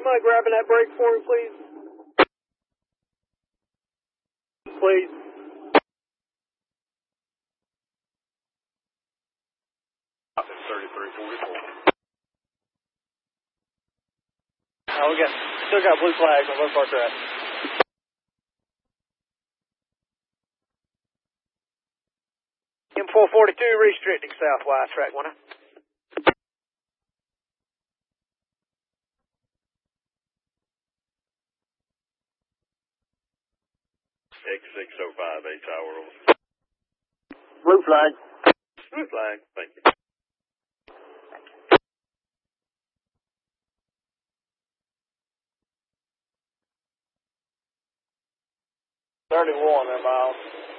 you mind grabbing that brake for me, please? Please. It's 3344. Oh, we still got blue flags on both our tracks. M442 restricting southwise track 1. X605, 8 tower over. Blue flag. Blue flag, thank you. $31 miles.